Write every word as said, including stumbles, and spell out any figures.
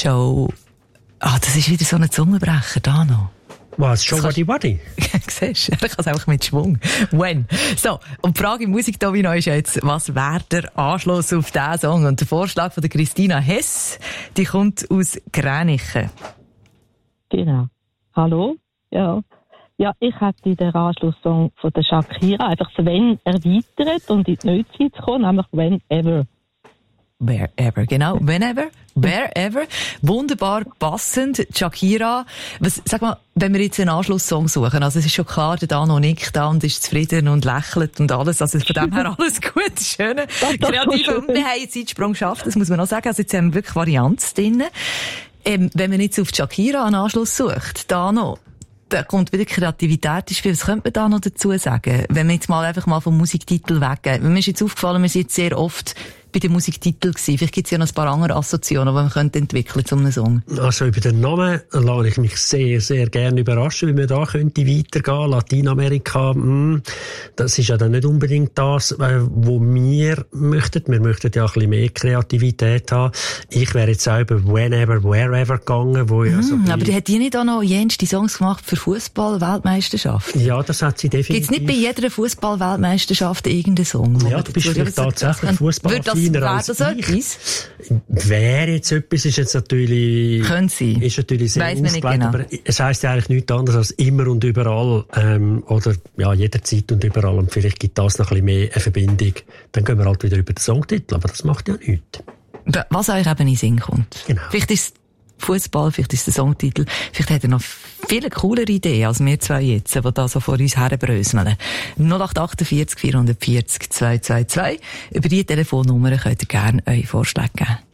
Show... Ah, das ist wieder so ein Zungenbrecher, da noch. Was? Show Waddy Waddy? Siehst du, er kann es einfach mit Schwung. When? So, und die Frage im Musikdomino ist ja jetzt, was wäre der Anschluss auf diesen Song? Und der Vorschlag von der Christina Hess, die kommt aus Gränichen. Genau. Hallo? Ja. Ja, ich hätte den Anschlusssong von der Shakira einfach das Wenn erweitert und in die Neuzeit zu kommen, nämlich Whenever. Wherever, genau. Whenever, wherever. Wunderbar passend. Shakira. Was, sag mal, wenn wir jetzt einen Anschlusssong suchen, also es ist schon klar, der Dano nickt da und ist zufrieden und lächelt und alles, also von dem her alles gut, schön, kreativ. Und wir haben einen Zeitsprung geschafft, das muss man noch sagen, also jetzt haben wir wirklich Varianz drin. Ähm, wenn man jetzt auf Shakira einen Anschluss sucht, Dano, da kommt wieder Kreativität ins Spiel. Was könnte man da noch dazu sagen? Wenn wir jetzt mal einfach mal vom Musiktitel weggehen. Mir ist jetzt aufgefallen, wir sind jetzt sehr oft bei den Musiktiteln gewesen. Vielleicht gibt es ja noch ein paar andere Assoziationen, die man könnte entwickeln zu einem Song. Also über den Namen lasse ich mich sehr, sehr gerne überraschen, wie man da könnte weitergehen. Lateinamerika, mh, das ist ja dann nicht unbedingt das, was wir möchten. Wir möchten ja ein bisschen mehr Kreativität haben. Ich wäre jetzt auch über Whenever, Wherever gegangen. Wo ja mm, so aber die hat die nicht auch noch jenste Songs gemacht für Fußball-Weltmeisterschaft? Ja, das hat sie definitiv. Gibt es nicht bei jeder Fußball-Weltmeisterschaft irgendeinen Song? Ja, du bist vielleicht tatsächlich Fußball. Wäre das etwas? Wäre jetzt etwas, ist jetzt natürlich, Können Sie. Ist natürlich sehr weiss man nicht genau. Aber es heisst ja eigentlich nichts anderes als immer und überall, ähm, oder, ja, jederzeit und überall. Und vielleicht gibt das noch ein bisschen mehr eine Verbindung. Dann gehen wir halt wieder über den Songtitel, aber das macht ja nichts. Was euch eben in den Sinn kommt. Genau. Vielleicht ist Fußball, vielleicht ist der Songtitel, vielleicht hat er noch viele coolere Ideen als wir zwei jetzt, die da so vor uns herbröseln. null acht acht vier vier vier vier zwei zwei zwei. Über diese Telefonnummer könnt ihr gerne eure Vorschläge geben.